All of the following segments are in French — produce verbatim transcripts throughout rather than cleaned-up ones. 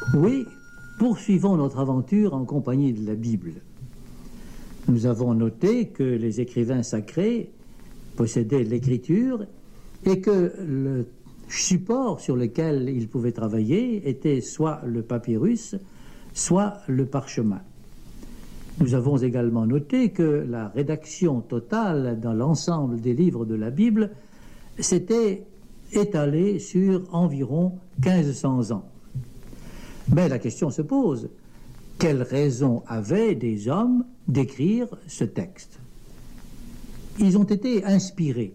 Oui, poursuivons notre aventure en compagnie de la Bible. Nous avons noté que les écrivains sacrés possédaient l'écriture et que le support sur lequel ils pouvaient travailler était soit le papyrus, soit le parchemin. Nous avons également noté que la rédaction totale dans l'ensemble des livres de la Bible s'était étalée sur environ mille cinq cents ans. Mais la question se pose, quelle raison avaient des hommes d'écrire ce texte? Ils ont été inspirés.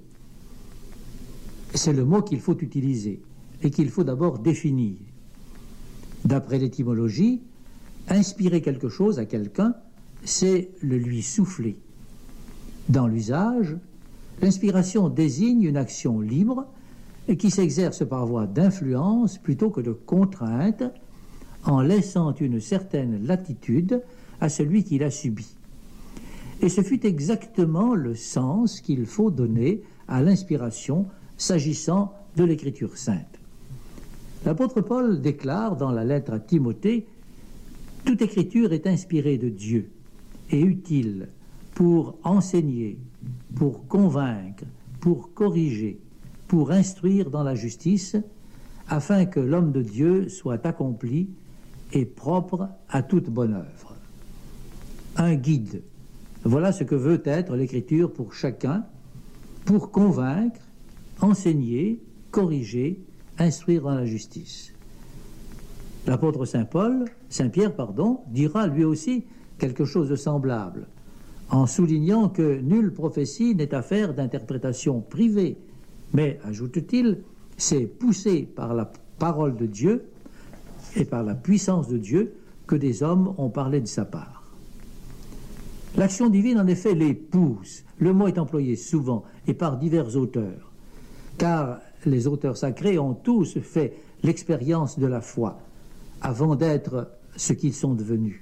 C'est le mot qu'il faut utiliser et qu'il faut d'abord définir. D'après l'étymologie, inspirer quelque chose à quelqu'un, c'est le lui souffler. Dans l'usage, l'inspiration désigne une action libre et qui s'exerce par voie d'influence plutôt que de contrainte, en laissant une certaine latitude à celui qui l'a subi. Et ce fut exactement le sens qu'il faut donner à l'inspiration s'agissant de l'Écriture sainte. L'apôtre Paul déclare dans la lettre à Timothée « Toute écriture est inspirée de Dieu et utile pour enseigner, pour convaincre, pour corriger, pour instruire dans la justice, afin que l'homme de Dieu soit accompli et propre à toute bonne œuvre. » Un guide. Voilà ce que veut être l'Écriture pour chacun, pour convaincre, enseigner, corriger, instruire dans la justice. L'apôtre Saint Paul, Saint Pierre, pardon, dira lui aussi quelque chose de semblable, en soulignant que nulle prophétie n'est affaire d'interprétation privée, mais, ajoute-t-il, c'est poussé par la parole de Dieu et par la puissance de Dieu que des hommes ont parlé de sa part. L'action divine, en effet, les pousse. Le mot est employé souvent et par divers auteurs, car les auteurs sacrés ont tous fait l'expérience de la foi avant d'être ce qu'ils sont devenus.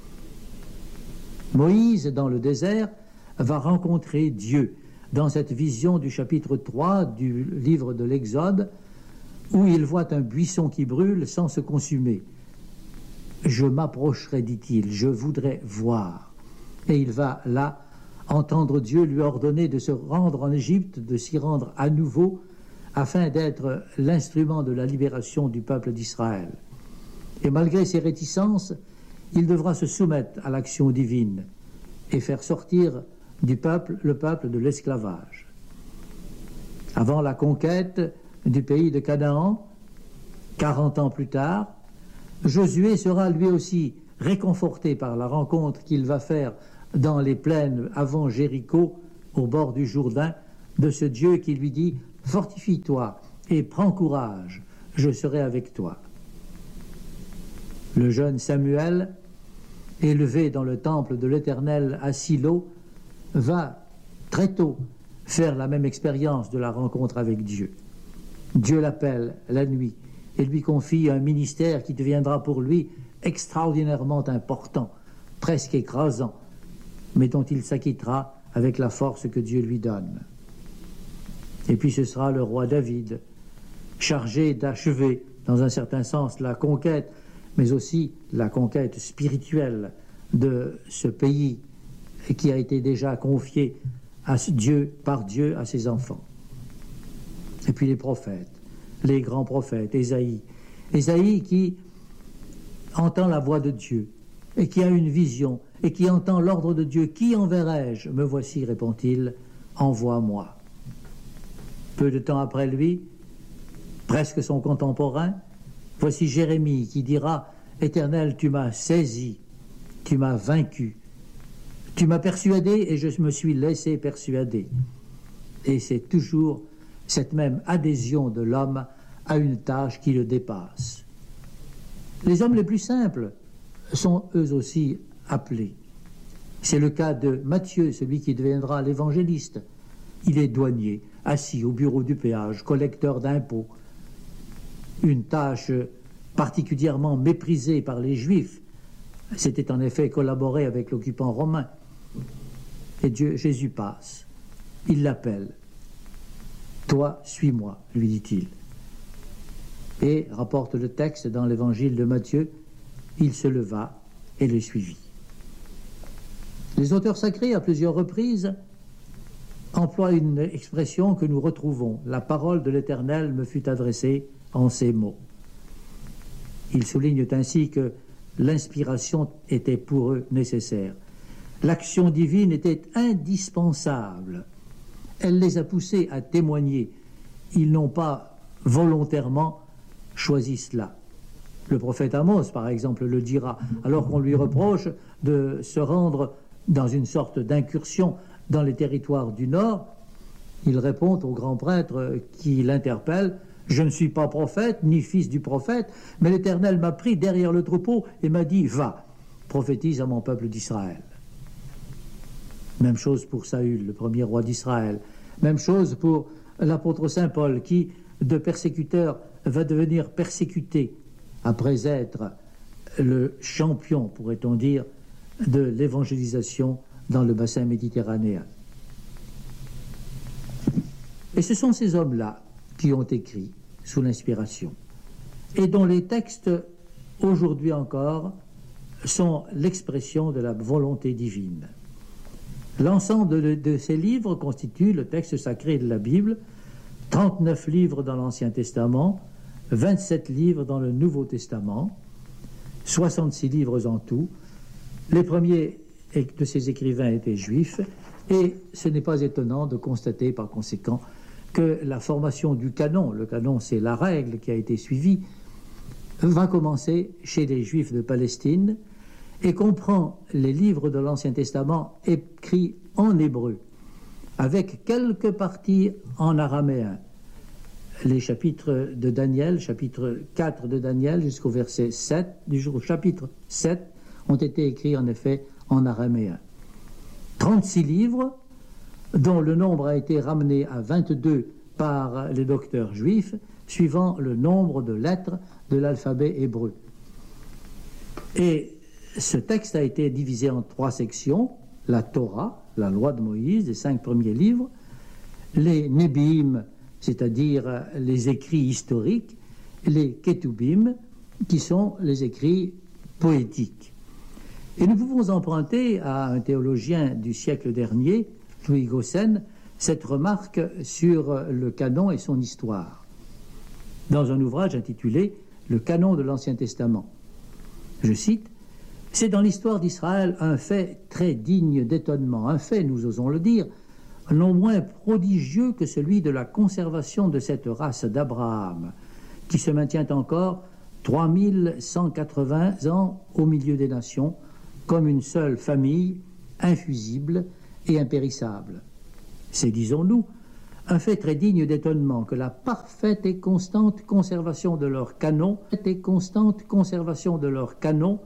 Moïse, dans le désert, va rencontrer Dieu dans cette vision du chapitre trois du livre de l'Exode, où il voit un buisson qui brûle sans se consumer. « Je m'approcherai, dit-il, je voudrais voir. » Et il va là entendre Dieu lui ordonner de se rendre en Égypte, de s'y rendre à nouveau, afin d'être l'instrument de la libération du peuple d'Israël. Et malgré ses réticences, il devra se soumettre à l'action divine et faire sortir du peuple le peuple de l'esclavage. Avant la conquête du pays de Canaan, quarante ans plus tard, Josué sera lui aussi réconforté par la rencontre qu'il va faire dans les plaines avant Jéricho, au bord du Jourdain, de ce Dieu qui lui dit « Fortifie-toi et prends courage, je serai avec toi ». Le jeune Samuel, élevé dans le temple de l'Éternel à Silo, va très tôt faire la même expérience de la rencontre avec Dieu. Dieu l'appelle la nuit et lui confie un ministère qui deviendra pour lui extraordinairement important, presque écrasant, mais dont il s'acquittera avec la force que Dieu lui donne. Et puis ce sera le roi David, chargé d'achever, dans un certain sens, la conquête, mais aussi la conquête spirituelle de ce pays qui a été déjà confié à Dieu, par Dieu à ses enfants. Et puis les prophètes, les grands prophètes, Ésaïe. Ésaïe qui entend la voix de Dieu et qui a une vision et qui entend l'ordre de Dieu. « Qui enverrai-je? Me voici, répond-il, envoie-moi. » Peu de temps après lui, presque son contemporain, voici Jérémie qui dira « Éternel, tu m'as saisi, tu m'as vaincu, tu m'as persuadé et je me suis laissé persuader. » Et c'est toujours cette même adhésion de l'homme à une tâche qui le dépasse. Les hommes les plus simples sont eux aussi appelés. C'est le cas de Matthieu, celui qui deviendra l'évangéliste. Il est douanier, assis au bureau du péage, collecteur d'impôts. Une tâche particulièrement méprisée par les Juifs. C'était en effet collaborer avec l'occupant romain. Et Dieu, Jésus passe. Il l'appelle. « Toi, suis-moi », lui dit-il. Et, rapporte le texte dans l'évangile de Matthieu, il se leva et le suivit. Les auteurs sacrés, à plusieurs reprises, emploient une expression que nous retrouvons. La parole de l'Éternel me fut adressée en ces mots. Ils soulignent ainsi que l'inspiration était pour eux nécessaire. L'action divine était indispensable. Elle les a poussés à témoigner. Ils n'ont pas volontairement choisi cela. Le prophète Amos, par exemple, le dira, alors qu'on lui reproche de se rendre dans une sorte d'incursion dans les territoires du Nord. Il répond au grand prêtre qui l'interpelle: « Je ne suis pas prophète, ni fils du prophète, mais l'Éternel m'a pris derrière le troupeau et m'a dit, va, prophétise à mon peuple d'Israël. » Même chose pour Saül, le premier roi d'Israël. Même chose pour l'apôtre Saint Paul, qui, de persécuteur, va devenir persécuté après être le champion, pourrait-on dire, de l'évangélisation dans le bassin méditerranéen. Et ce sont ces hommes-là qui ont écrit sous l'inspiration et dont les textes, aujourd'hui encore, sont l'expression de la volonté divine. L'ensemble de, de ces livres constitue le texte sacré de la Bible, trente-neuf livres dans l'Ancien Testament, vingt-sept livres dans le Nouveau Testament, soixante-six livres en tout. Les premiers de ces écrivains étaient juifs, et ce n'est pas étonnant de constater par conséquent que la formation du canon, le canon c'est la règle qui a été suivie, va commencer chez les Juifs de Palestine et comprend les livres de l'Ancien Testament écrits en hébreu, avec quelques parties en araméen. Les chapitres de Daniel, chapitre quatre de Daniel jusqu'au verset sept, du jour au chapitre sept, ont été écrits en effet en araméen. trente-six livres, dont le nombre a été ramené à vingt-deux par les docteurs juifs, suivant le nombre de lettres de l'alphabet hébreu. Et ce texte a été divisé en trois sections: la Torah, la loi de Moïse, les cinq premiers livres, les Nébim, c'est-à-dire les écrits historiques, les Ketubim, qui sont les écrits poétiques. Et nous pouvons emprunter à un théologien du siècle dernier, Louis Gossen, cette remarque sur le canon et son histoire, dans un ouvrage intitulé « Le canon de l'Ancien Testament ». Je cite: « C'est dans l'histoire d'Israël un fait très digne d'étonnement, un fait, nous osons le dire, non moins prodigieux que celui de la conservation de cette race d'Abraham, qui se maintient encore trois mille cent quatre-vingts ans au milieu des nations, comme une seule famille, infusible et impérissable. C'est, disons-nous, un fait très digne d'étonnement que la parfaite et constante conservation de leurs canons et constante conservation de leurs canons